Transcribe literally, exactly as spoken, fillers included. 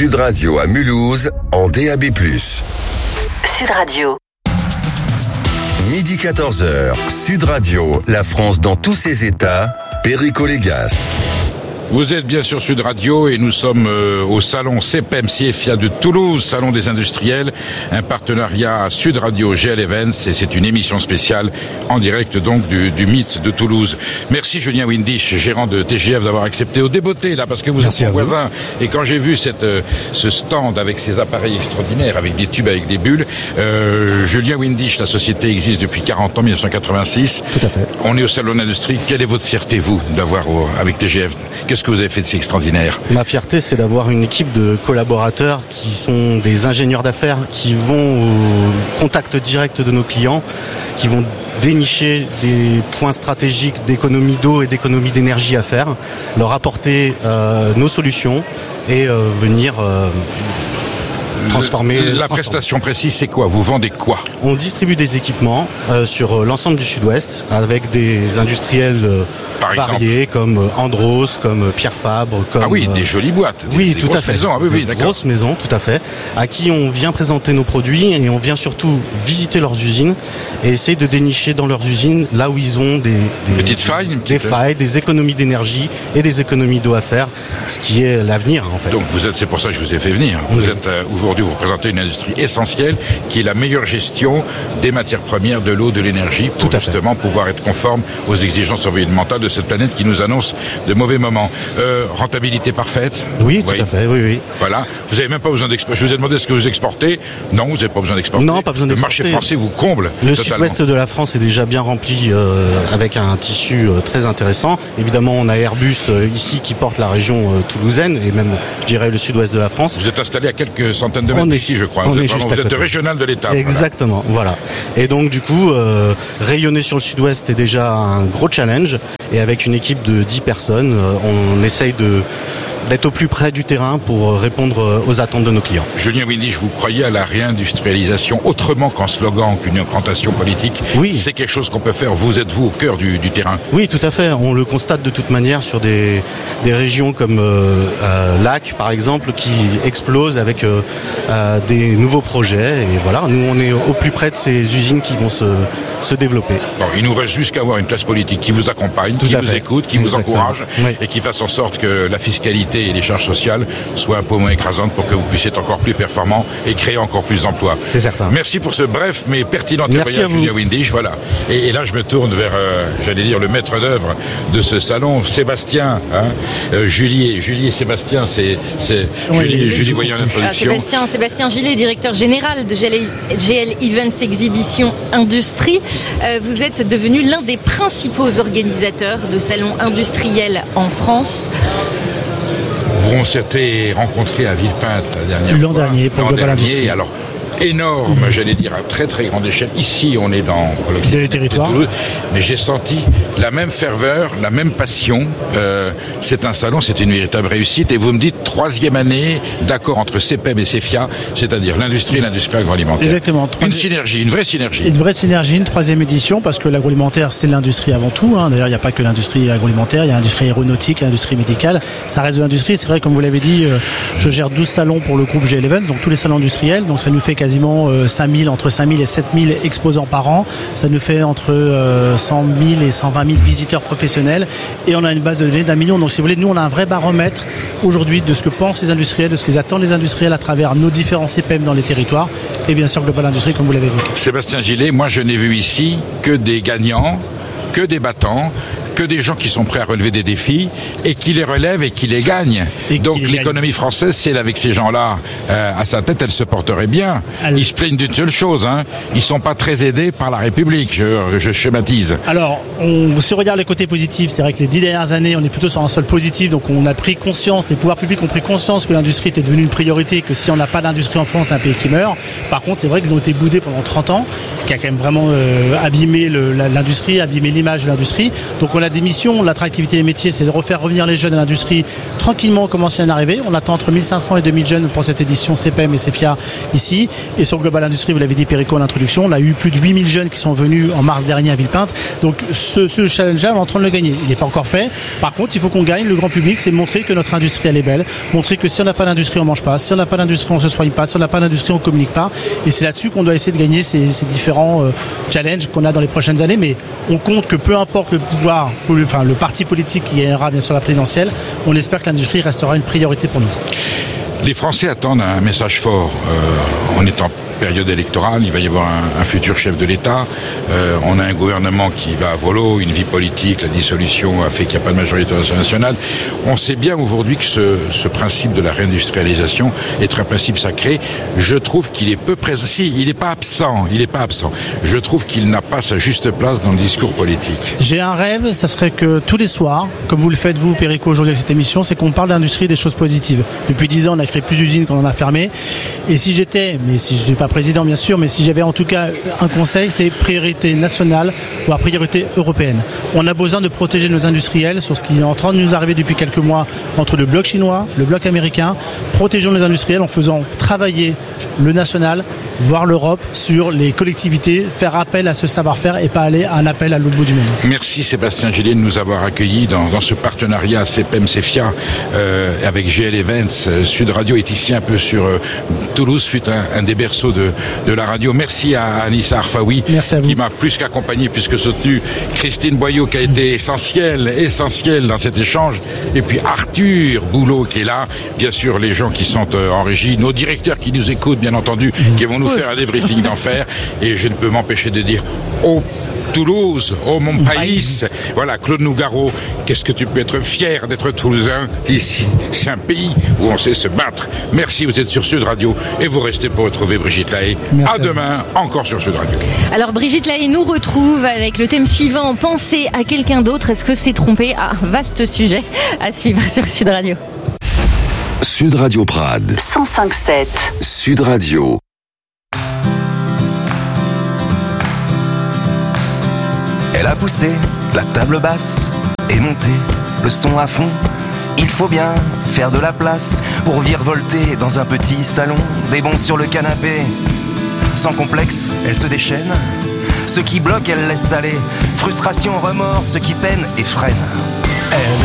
Sud Radio à Mulhouse en D A B plus. Sud Radio. Midi quatorze heures, Sud Radio, la France dans tous ses états, Perico Légas. Vous êtes bien sur Sud Radio et nous sommes euh, au salon C P E M C F I A de Toulouse, salon des industriels, un partenariat Sud Radio G L Events et c'est une émission spéciale en direct donc du, du mythe de Toulouse. Merci Julien Windisch, gérant de T G F, d'avoir accepté au débeauté là parce que vous Merci êtes mon voisin et quand j'ai vu cette, euh, ce stand avec ces appareils extraordinaires, avec des tubes avec des bulles, euh, Julien Windisch, la société existe depuis quarante ans, mille neuf cent quatre-vingt-six. Tout à fait. On est au salon de l'industrie. Quelle est votre fierté vous d'avoir euh, avec T G F? Qu'est-ce que vous avez fait de si extraordinaire? Ma fierté, c'est d'avoir une équipe de collaborateurs qui sont des ingénieurs d'affaires qui vont au contact direct de nos clients, qui vont dénicher des points stratégiques d'économie d'eau et d'économie d'énergie à faire, leur apporter euh, nos solutions et euh, venir euh, transformer. Le, la transformer. prestation précise, c'est quoi? Vous vendez quoi? On distribue des équipements euh, sur l'ensemble du Sud-Ouest avec des industriels euh, Par variés exemple. comme Andros, comme Pierre Fabre, comme Ah oui, des euh, jolies boîtes. Des, oui, des tout grosses à fait. Maisons. Ah oui, oui, Des d'accord. grosses maisons, tout à fait, à qui on vient présenter nos produits et on vient surtout visiter leurs usines et essayer de dénicher dans leurs usines là où ils ont des, des Petites failles, une des petite- failles, des économies d'énergie et des économies d'eau à faire, ce qui est l'avenir en fait. Donc vous êtes, c'est pour ça que je vous ai fait venir. Vous Oui. êtes euh, aujourd'hui, vous représentez une industrie essentielle qui est la meilleure gestion des matières premières, de l'eau, de l'énergie, pour Tout à fait. justement pouvoir être conforme aux exigences environnementales de cette planète qui nous annonce de mauvais moments. Euh, rentabilité parfaite. Oui, tout à fait, oui, oui. Voilà. Vous n'avez même pas besoin d'exporter. Je vous ai demandé ce que vous exportez. Non, vous n'avez pas besoin d'exporter. Non, pas besoin Le d'exporter. marché français vous comble Le totalement. sud-ouest de la France est déjà bien rempli euh, avec un tissu euh, très intéressant. Évidemment, on a Airbus euh, ici qui porte la région euh, toulousaine et même, je dirais, le sud-ouest de la France. Vous êtes installé à quelques centaines de mètres On est- d'ici, je crois. on Vous est êtes, juste vraiment- à vous êtes côté. régional de l'État. Exactement, voilà. Et donc, du coup, euh, rayonner sur le sud-ouest est déjà un gros challenge. Et avec une équipe de dix personnes, euh, on essaye de d'être au plus près du terrain pour répondre aux attentes de nos clients. Julien Windisch, vous croyez à la réindustrialisation autrement qu'en slogan, qu'une orientation politique? Oui. C'est quelque chose qu'on peut faire. Vous êtes vous au cœur du, du terrain. Oui, tout à fait. On le constate de toute manière sur des, des régions comme euh, euh, Lac, par exemple, qui explosent avec euh, euh, des nouveaux projets. Et voilà, nous, on est au plus près de ces usines qui vont se, se développer. Bon, il nous reste juste qu'à avoir une classe politique qui vous accompagne, Tout qui à vous fait. écoute, qui vous Exactement. encourage Oui. et qui fasse en sorte que la fiscalité et les charges sociales soient un peu moins écrasantes pour que vous puissiez être encore plus performant et créer encore plus d'emplois. C'est certain. Merci pour ce bref mais pertinent Merci témoignage, à vous. Julien Windisch. Voilà. Et, et là, je me tourne vers, euh, j'allais dire, le maître d'œuvre de ce salon, Sébastien. Hein, euh, Julie, Julie et Sébastien, c'est, c'est Oui, Julie, oui, Julie oui. voyant Ah, l'introduction. Sébastien, Sébastien Gillet, directeur général de G L, G L Events Exhibition Industrie. Euh, vous êtes devenu l'un des principaux organisateurs de salons industriels en France. On s'était rencontrés à Villepinte la dernière L'an fois. dernier, pour L'an Global dernier, Industrie. alors énorme, j'allais dire à très très grande échelle. Ici, on est dans l'Occident Des territoires. de Toulouse, mais j'ai senti la même ferveur, la même passion. Euh, c'est un salon, c'est une véritable réussite. Et vous me dites troisième année d'accord entre C P E M et C F I A, c'est-à-dire l'industrie et l'industrie agroalimentaire. Exactement. Une Troisi- synergie, une vraie synergie. Une vraie synergie, une troisième édition, parce que l'agroalimentaire, c'est l'industrie avant tout. Hein. D'ailleurs, il n'y a pas que l'industrie agroalimentaire, il y a l'industrie aéronautique, l'industrie médicale. Ça reste de l'industrie. C'est vrai, comme vous l'avez dit, euh, je gère douze salons pour le groupe G L Events, donc tous les salons industriels. Donc ça nous fait quasiment euh, cinq mille, entre cinq mille et sept mille exposants par an. Ça nous fait entre euh, cent mille et cent vingt mille visiteurs professionnels. Et on a une base de données d'un million. Donc si vous voulez, nous, on a un vrai baromètre aujourd'hui de ce que pensent les industriels, de ce qu'ils attendent les industriels à travers nos différents C P E M dans les territoires. Et bien sûr, Global Industrie, comme vous l'avez évoqué. Sébastien Gillet, moi je n'ai vu ici que des gagnants, que des battants, que des gens qui sont prêts à relever des défis et qui les relèvent et qui les gagnent. Et qui Donc les l'économie gagnent. française, si elle avec ces gens-là euh, à sa tête, elle se porterait bien. Elle- Ils se plaignent d'une seule chose, hein. Ils sont pas très aidés par la République, je, je schématise. Alors, on, si on regarde les côtés positifs, c'est vrai que les dix dernières années, on est plutôt sur un sol positif. Donc, on a pris conscience, les pouvoirs publics ont pris conscience que l'industrie était devenue une priorité, que si on n'a pas d'industrie en France, c'est un pays qui meurt. Par contre, c'est vrai qu'ils ont été boudés pendant trente ans, ce qui a quand même vraiment euh, abîmé le- la- l'industrie, abîmé l'image de l'industrie. Donc, on la démission, l'attractivité des métiers, c'est de refaire revenir les jeunes à l'industrie tranquillement comme ancien arrivé. On attend entre mille cinq cents et deux mille jeunes pour cette édition C P E M et C F I A ici. Et sur Global Industrie, vous l'avez dit Perico en introduction, on a eu plus de huit mille jeunes qui sont venus en mars dernier à Villepinte. Donc ce, ce challenge-là, on est en train de le gagner. Il n'est pas encore fait. Par contre, il faut qu'on gagne le grand public, c'est montrer que notre industrie elle est belle, montrer que si on n'a pas d'industrie, on mange pas, si on n'a pas d'industrie, on se soigne pas, si on n'a pas d'industrie, on communique pas. Et c'est là-dessus qu'on doit essayer de gagner ces, ces différents euh, challenges qu'on a dans les prochaines années. Mais on compte que peu importe le pouvoir, ou le, enfin le parti politique qui gagnera bien sûr la présidentielle, on espère que l'industrie restera une priorité pour nous. Les Français attendent un message fort. Euh, on est en période électorale, il va y avoir un, un futur chef de l'État. Euh, on a un gouvernement qui va à volo, une vie politique, la dissolution a fait qu'il n'y a pas de majorité nationale. On sait bien aujourd'hui que ce, ce principe de la réindustrialisation est un principe sacré. Je trouve qu'il est peu présent. Si, il n'est pas absent, il n'est pas absent. Je trouve qu'il n'a pas sa juste place dans le discours politique. J'ai un rêve, ça serait que tous les soirs, comme vous le faites vous, Perico, aujourd'hui avec cette émission, c'est qu'on parle d'industrie, des choses positives. Depuis dix ans, on a créé plus d'usines qu'on en a fermé. Et si j'étais, mais si je ne suis pas président bien sûr, mais si j'avais en tout cas un conseil, c'est priorité nationale, voire priorité européenne. On a besoin de protéger nos industriels sur ce qui est en train de nous arriver depuis quelques mois entre le bloc chinois, le bloc américain. Protégeons les industriels en faisant travailler le national, voire l'Europe, sur les collectivités, faire appel à ce savoir-faire et pas aller à un appel à l'autre bout du monde. Merci Sébastien Gélier de nous avoir accueillis dans, dans ce partenariat C P E M C F I A euh, avec G L Events. Sud Radio est ici un peu sur euh, Toulouse, fut un, un des berceaux de, de la radio. Merci à Anissa Arfaoui qui m'a plus qu'accompagné, puisque soutenu Christine Boyau qui a été essentielle, essentielle dans cet échange. Et puis Arthur Boulot qui est là. Bien sûr, les gens qui sont euh, en régie, nos directeurs qui nous écoutent, bien entendu, mmh. qui vont nous faire un débriefing d'enfer. Et je ne peux m'empêcher de dire oh Toulouse, oh mon pays. Voilà, Claude Nougaro, qu'est-ce que tu peux être fier d'être toulousain ici. C'est un pays où on sait se battre. Merci, vous êtes sur Sud Radio et vous restez pour retrouver Brigitte Lahaye. Merci à demain, encore sur Sud Radio. Alors Brigitte Lahaye nous retrouve avec le thème suivant, penser à quelqu'un d'autre. Est-ce que c'est trompé? Ah, vaste sujet à suivre sur Sud Radio. Sud Radio Prades cent cinq virgule sept. Sud Radio. Elle a poussé la table basse et monté le son à fond. Il faut bien faire de la place pour virevolter dans un petit salon. Des bons sur le canapé, sans complexe, elle se déchaîne. Ce qui bloque, elle laisse aller. Frustration, remords, ce qui peine et freine. Elle